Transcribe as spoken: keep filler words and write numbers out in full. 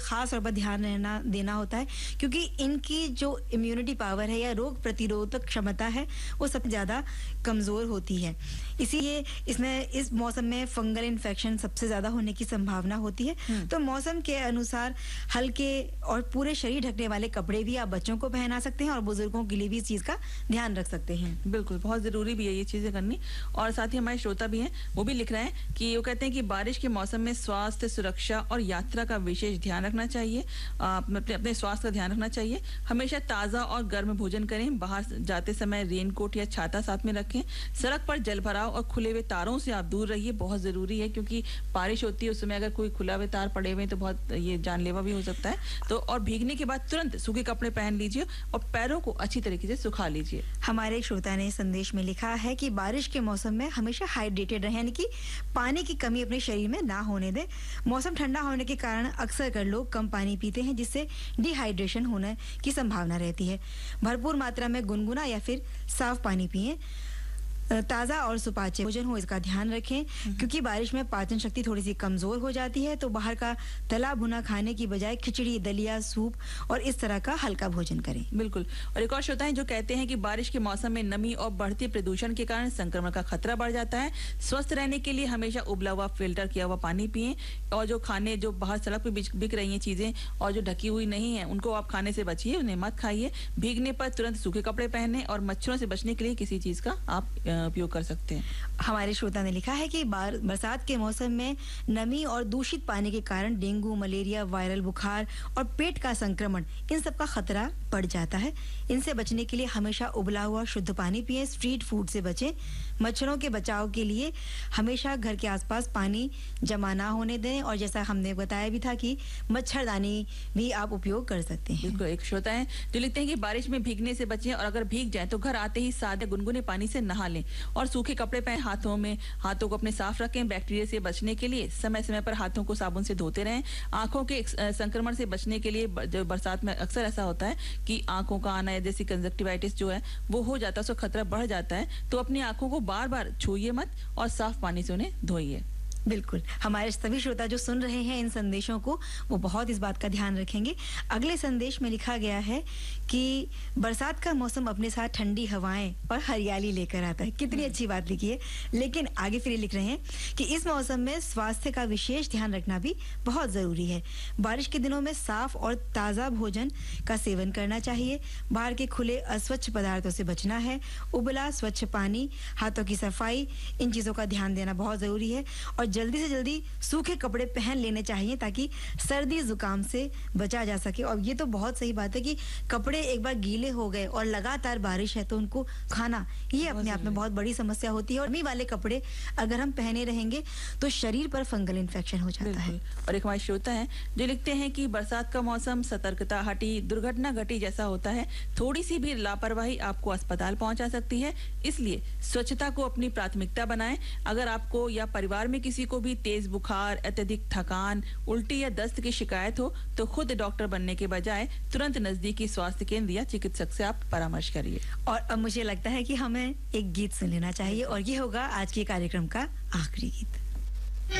खास तौर पर ध्यान रहना देना होता है, क्योंकि इनकी जो इम्यूनिटी पावर है या रोग प्रतिरोधक क्षमता है वो सबसे ज़्यादा कमज़ोर होती है। इसीलिए इसमें इस मौसम में फंगल इन्फेक्शन सबसे ज़्यादा होने की संभावना होती है। तो मौसम के अनुसार हल्के और पूरे शरीर ढकने वाले कपड़े भी आप बच्चों को पहना सकते हैं और बुजुर्गों के लिए भी इस चीज़ का ध्यान रख सकते हैं। बिल्कुल, बहुत ज़रूरी भी है ये चीज़ें करनी। और साथ ही हमारे श्रोता भी हैं, वो भी लिख रहे हैं कि वो कहते हैं कि बारिश के मौसम में स्वास्थ्य, सुरक्षा और यात्रा का विशेष ध्यान रखना चाहिए। अपने अपने स्वास्थ्य का ध्यान रखना चाहिए। हमेशा ताज़ा और गर्म भोजन करें। बाहर जाते समय रेनकोट या छाता साथ में रखें। सड़क पर जलभराव और खुले हुए तारों से आप दूर रहिए, बहुत ज़रूरी है, क्योंकि बारिश होती है उस समय अगर कोई खुला हुए तार पड़े हुए तो बहुत ये जानलेवा भी हो सकता है। तो और भीगने के बाद तुरंत सूखे कपड़े पहन लीजिए और पैरों को अच्छी तरीके से सुखा लीजिए। हमारे श्रोता ने संदेश में लिखा है कि बारिश के मौसम में हमेशा हाइड्रेटेड रहें, यानी कि पानी की कमी अपने शरीर में ना होने दें। मौसम ठंडा होने के कारण अक्सर कर लोग कम पानी पीते हैं, जिससे डिहाइड्रेशन होने की संभावना रहती है। भरपूर मात्रा में गुनगुना या फिर साफ पानी पिएं। ताज़ा और सुपाच्य भोजन हो, इसका ध्यान रखें, क्योंकि बारिश में पाचन शक्ति थोड़ी सी कमज़ोर हो जाती है। तो बाहर का तला भुना खाने की बजाय खिचड़ी, दलिया, सूप और इस तरह का हल्का भोजन करें। बिल्कुल। और एक और श्रोता है जो कहते हैं कि बारिश के मौसम में नमी और बढ़ते प्रदूषण के कारण संक्रमण का खतरा बढ़ जाता है। स्वस्थ रहने के लिए हमेशा उबला हुआ, फिल्टर किया हुआ पानी पिएं। और जो खाने जो बाहर सड़क पर बिक रही हैं चीज़ें और जो ढकी हुई नहीं है, उनको आप खाने से बचिए, उन्हें मत खाइए। भीगने पर तुरंत सूखे कपड़े पहने और मच्छरों से बचने के लिए किसी चीज़ का आप उपयोग कर सकते हैं। हमारे श्रोता ने लिखा है कि बार बरसात के मौसम में नमी और दूषित पानी के कारण डेंगू, मलेरिया, वायरल बुखार और पेट का संक्रमण, इन सब का खतरा बढ़ जाता है। इनसे बचने के लिए हमेशा उबला हुआ शुद्ध पानी पिएं। स्ट्रीट फूड से बचें। मच्छरों के बचाव के लिए हमेशा घर के आसपास पानी जमा ना होने दें। और जैसा हमने बताया भी था कि मच्छरदानी भी आप उपयोग कर सकते हैं। बिल्कुल। एक श्रोता है जो लिखते हैं कि बारिश में भीगने से बचें और अगर भीग जाए तो घर आते ही सादे गुनगुने पानी से नहा लें और सूखे कपड़े पहने हाथों में हाथों को अपने साफ रखें। बैक्टीरिया से बचने के लिए समय समय पर हाथों को साबुन से धोते रहें। आंखों के संक्रमण से बचने के लिए जो बरसात में अक्सर ऐसा होता है कि आंखों का आना, जैसे कंजक्टिवाइटिस जो है वो हो जाता है, उसका खतरा बढ़ जाता है। तो अपनी आंखों को बार बार छूइए मत और साफ पानी से उन्हें धोइए। बिल्कुल। हमारे सभी श्रोता जो सुन रहे हैं इन संदेशों को, वो बहुत इस बात का ध्यान रखेंगे। अगले संदेश में लिखा गया है कि बरसात का मौसम अपने साथ ठंडी हवाएं और हरियाली लेकर आता है। कितनी अच्छी बात लिखी है। लेकिन आगे फिर लिख रहे हैं कि इस मौसम में स्वास्थ्य का विशेष ध्यान रखना भी बहुत ज़रूरी है। बारिश के दिनों में साफ और ताज़ा भोजन का सेवन करना चाहिए। बाहर के खुले अस्वच्छ पदार्थों से बचना है। उबला स्वच्छ पानी, हाथों की सफाई, इन चीज़ों का ध्यान देना बहुत ज़रूरी है। और जल्दी से जल्दी सूखे कपड़े पहन लेने चाहिए ताकि सर्दी जुकाम से बचा जा सके। और ये तो बहुत सही बात है कि कपड़े एक बार गीले हो गए और लगातार बारिश है तो उनको खाना, ये अपने आप में बहुत बड़ी समस्या होती है। और नमी वाले कपड़े अगर हम पहने रहेंगे तो शरीर पर फंगल इन्फेक्शन हो जाता है। और एक हमारे श्रोता है जो लिखते हैं कि बरसात का मौसम सतर्कता हटी, दुर्घटना घटी जैसा होता है। थोड़ी सी भी लापरवाही आपको अस्पताल पहुंचा सकती है। इसलिए स्वच्छता को अपनी प्राथमिकता बनाएं। अगर आपको या परिवार में किसी को भी तेज बुखार, अत्यधिक थकान, उल्टी या दस्त की शिकायत हो तो खुद डॉक्टर बनने के बजाय तुरंत नजदीकी स्वास्थ्य केंद्र या चिकित्सक से आप परामर्श करिए। और अब मुझे लगता है कि हमें एक गीत सुन लेना चाहिए और ये होगा आज के कार्यक्रम का आखिरी गीत।